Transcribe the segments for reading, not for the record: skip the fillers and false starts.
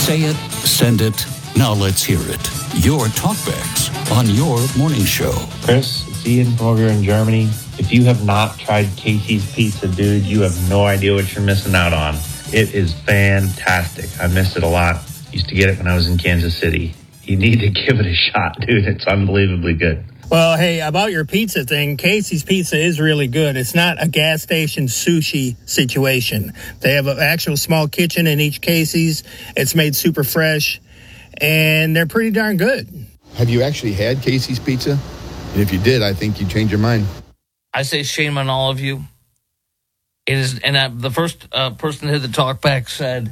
Say it, send it, now let's hear it. Your talkbacks on your morning show. Chris, it's Ian from over here in Germany. If you have not tried Casey's Pizza, dude, you have no idea what you're missing out on. It is fantastic. I missed it a lot. Used to get it when I was in Kansas City. You need to give it a shot, dude. It's unbelievably good. Well, hey, about your pizza thing, Casey's Pizza is really good. It's not a gas station sushi situation. They have an actual small kitchen in each Casey's. It's made super fresh, and they're pretty darn good. Have you actually had Casey's Pizza? And if you did, I think you'd change your mind. I say shame on all of you. It is, and the first person to hit the talkback said,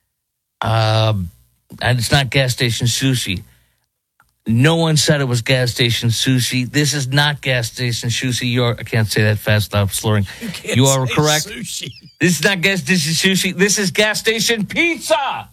and it's not gas station sushi. No one said it was gas station sushi. This is not gas station sushi. I can't say that fast without slurring. You are correct. Sushi. This is not gas station sushi. This is gas station pizza.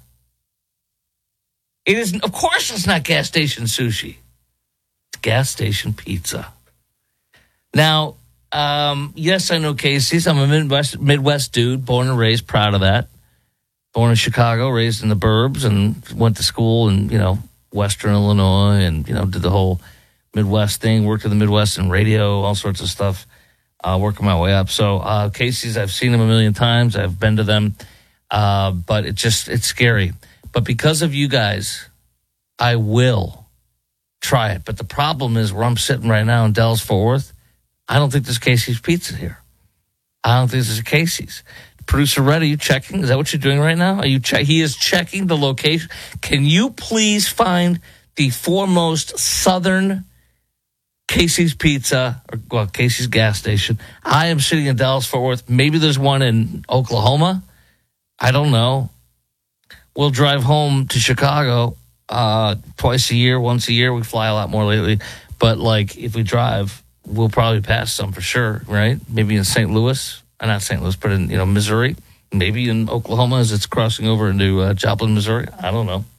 It is, of course, it's not gas station sushi. It's gas station pizza. Now, yes, I know Casey's. I'm a Midwest dude, born and raised, proud of that. Born in Chicago, raised in the burbs, and went to school in, Western Illinois, and, did the whole Midwest thing, worked in the Midwest in radio, all sorts of stuff, working my way up. So Casey's, I've seen them a million times. I've been to them, but it's scary. But because of you guys, I will try it. But the problem is where I'm sitting right now in Dallas-Fort Worth, I don't think there's Casey's Pizza here. I don't think there's a Casey's. Producer Red, are you checking? Is that what you're doing right now? He is checking the location. Can you please find the foremost southern Casey's Pizza, or Casey's gas station? I am sitting in Dallas-Fort Worth. Maybe there's one in Oklahoma. I don't know. We'll drive home to Chicago once a year. We fly a lot more lately. But, if we drive, we'll probably pass some for sure, right? Maybe in St. Louis. Not St. Louis, but in, Missouri. Maybe in Oklahoma as it's crossing over into Joplin, Missouri. I don't know.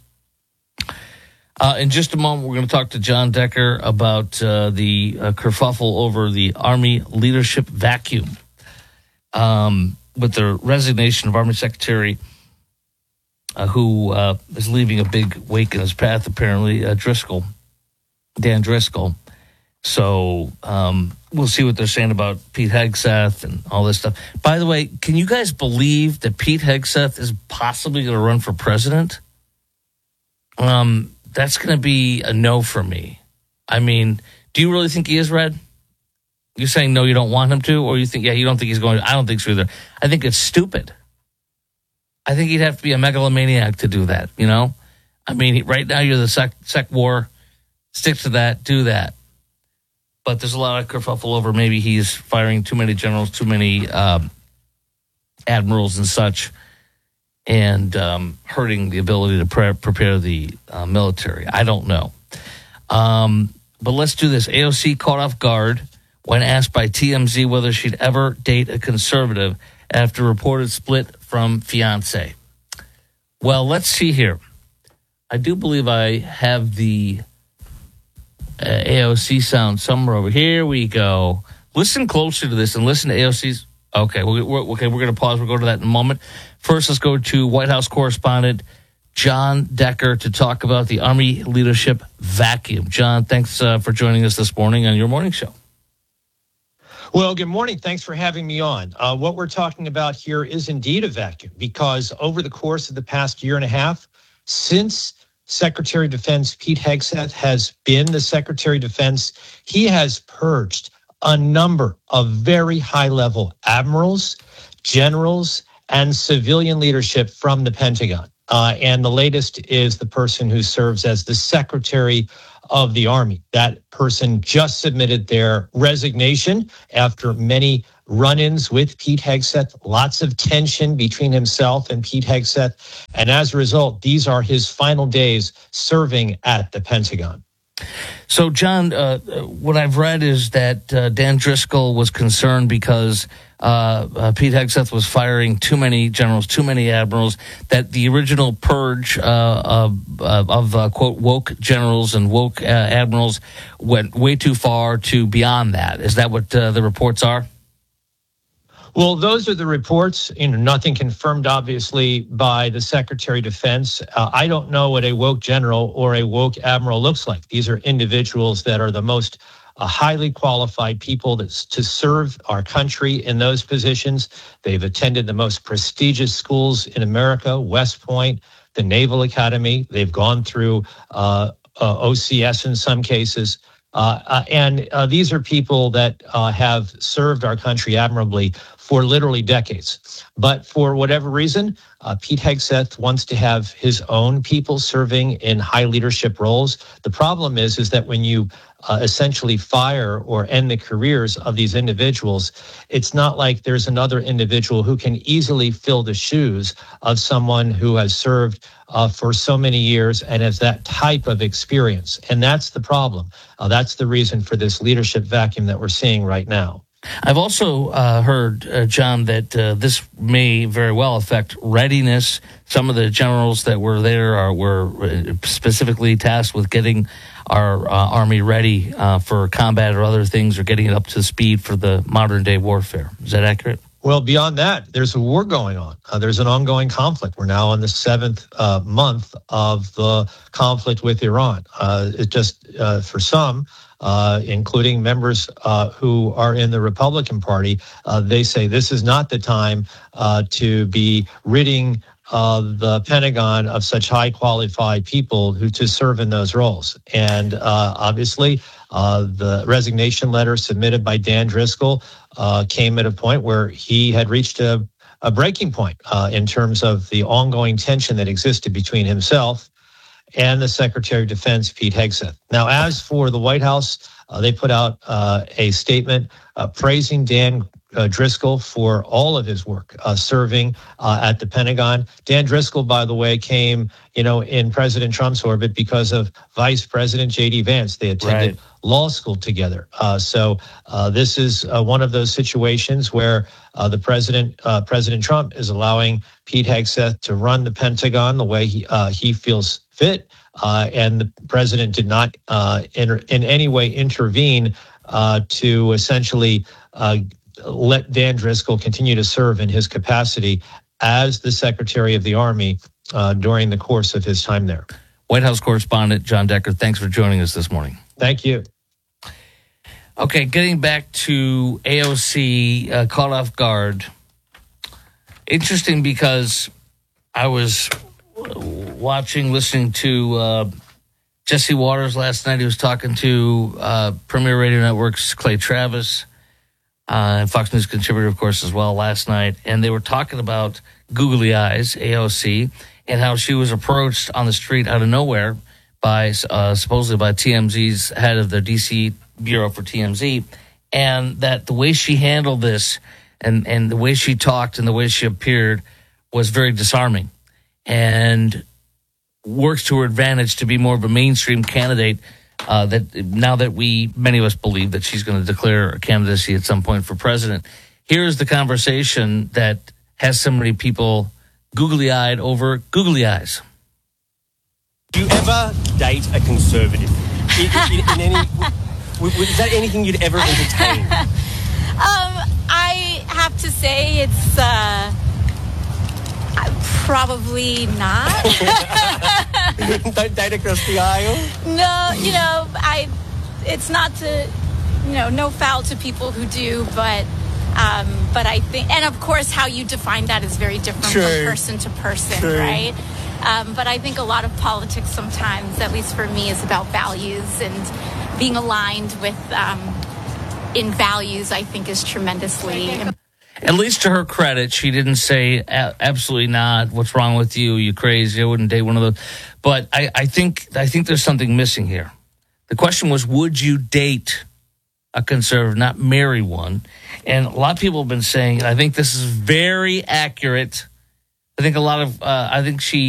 In just a moment, we're going to talk to John Decker about the kerfuffle over the Army leadership vacuum with the resignation of Army Secretary who is leaving a big wake in his path, apparently, Dan Driscoll. So we'll see what they're saying about Pete Hegseth and all this stuff. By the way, can you guys believe that Pete Hegseth is possibly going to run for president? That's going to be a no for me. I mean, do you really think he is, Red? You're saying no, you don't want him to? Or you think, you don't think he's going to? I don't think so either. I think it's stupid. I think he'd have to be a megalomaniac to do that, I mean, right now you're the sec war. Stick to that. Do that. But there's a lot of kerfuffle over maybe he's firing too many generals, too many admirals and such, and hurting the ability to prepare the military. I don't know. But let's do this. AOC caught off guard when asked by TMZ whether she'd ever date a conservative after reported split from fiancé. Well, let's see here. I do believe I have the AOC sound somewhere over here. We go. Listen closer to this and listen to AOC's. Okay, we're going to pause. We'll go to that in a moment. First, let's go to White House correspondent John Decker to talk about the Army leadership vacuum. John, thanks for joining us this morning on your morning show. Well, good morning. Thanks for having me on. What we're talking about here is indeed a vacuum because over the course of the past year and a half, since Secretary of Defense Pete Hegseth has been the Secretary of Defense, he has purged a number of very high-level admirals, generals, and civilian leadership from the Pentagon. And the latest is the person who serves as the Secretary of the Army. That person just submitted their resignation after many run-ins with Pete Hegseth, lots of tension between himself and Pete Hegseth. And as a result, these are his final days serving at the Pentagon. So, John, what I've read is that Dan Driscoll was concerned because Pete Hegseth was firing too many generals, too many admirals, that the original purge of quote, woke generals and woke admirals went way too far to beyond that. Is that what the reports are? Well, those are the reports. Nothing confirmed, obviously, by the Secretary of Defense. I don't know what a woke general or a woke admiral looks like. These are individuals that are the most highly qualified people to serve our country in those positions. They've attended the most prestigious schools in America, West Point, the Naval Academy. They've gone through OCS in some cases. And these are people that have served our country admirably for literally decades. But for whatever reason, Pete Hegseth wants to have his own people serving in high leadership roles. The problem is that when you essentially fire or end the careers of these individuals, it's not like there's another individual who can easily fill the shoes of someone who has served for so many years and has that type of experience. And that's the problem. That's the reason for this leadership vacuum that we're seeing right now. I've also heard, John, that this may very well affect readiness. Some of the generals that were there were specifically tasked with getting our Army ready for combat or other things, or getting it up to speed for the modern day warfare. Is that accurate? Well, beyond that, there's a war going on. There's an ongoing conflict. We're now on the 7th month of the conflict with Iran. It just, for some, including members who are in the Republican Party, they say this is not the time to be ridding the Pentagon of such high qualified people who to serve in those roles. And obviously, the resignation letter submitted by Dan Driscoll came at a point where he had reached a breaking point in terms of the ongoing tension that existed between himself and the Secretary of Defense, Pete Hegseth. Now, as for the White House, they put out a statement praising Dan Driscoll for all of his work serving at the Pentagon. Dan Driscoll, by the way, came, in President Trump's orbit because of Vice President J.D. Vance. They attended law school together. So this is one of those situations where President Trump is allowing Pete Hegseth to run the Pentagon the way he feels fit. And the president did not in any way intervene to essentially let Dan Driscoll continue to serve in his capacity as the Secretary of the Army during the course of his time there. White House correspondent John Decker, thanks for joining us this morning. Thank you. Okay, getting back to AOC, caught off guard. Interesting, because I was listening to Jesse Waters last night. He was talking to Premier Radio Network's Clay Travis, and Fox News contributor, of course, as well, last night. And they were talking about Googly Eyes, AOC, and how she was approached on the street out of nowhere by supposedly by TMZ's head of the D.C. Bureau for TMZ, and that the way she handled this and the way she talked and the way she appeared was very disarming, and works to her advantage to be more of a mainstream candidate. That now that many of us believe that she's going to declare a candidacy at some point for president. Here's the conversation that has so many people googly-eyed over googly eyes. Do you ever date a conservative? In any, is that anything you'd ever entertain? I have to say it's probably not. Don't date across the aisle? No, it's not to, no foul to people who do, but I think, and of course how you define that is very different from person to person, right? But I think a lot of politics sometimes, at least for me, is about values, and being aligned with, in values, I think is tremendously important. At least to her credit, she didn't say absolutely not. What's wrong with you? You crazy? I wouldn't date one of those. But I think there's something missing here. The question was, would you date a conservative, not marry one? And a lot of people have been saying, I think this is very accurate. I think I think she